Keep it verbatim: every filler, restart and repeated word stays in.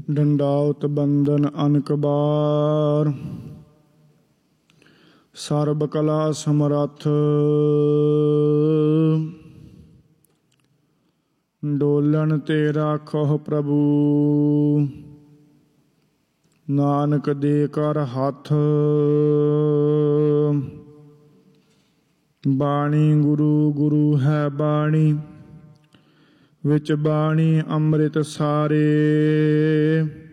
ਡੰਡਾਉਤ ਬੰਦਨ ਅਨਕ ਬਾਰ, ਸਰਬ ਕਲਾ ਸਮਰੱਥ। ਡੋਲਣ ਤੇ ਰਾਖੋ ਪ੍ਰਭੂ, ਨਾਨਕ ਦੇ ਕਰ ਹੱਥ। ਬਾਣੀ ਗੁਰੂ ਗੁਰੂ ਹੈ ਬਾਣੀ, ਵਿੱਚ ਬਾਣੀ ਅੰਮ੍ਰਿਤ ਸਾਰੇ।